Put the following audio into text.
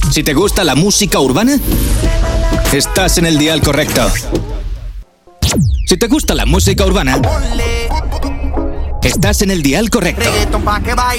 Si te gusta la música urbana, estás en el dial correcto. Si te gusta la música urbana, estás en el dial correcto.